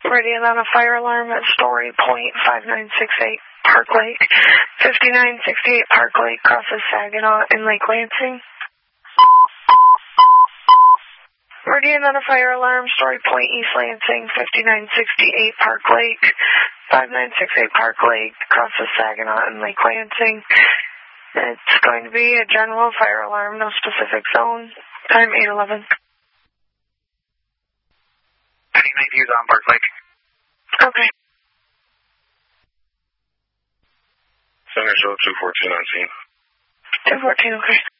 Meridian on a fire alarm at Story Point 5968 Park Lake. 5968 Park Lake crosses Saginaw and Lake Lansing. Meridian on a fire alarm, Story Point, East Lansing, 5968 Park Lake. 5968 Park Lake crosses Saginaw and Lake Lansing. It's going to be a general fire alarm, no specific zone. Time 8:11. Any night views on Park Lake? Okay. Center show 214 on scene. 214, okay.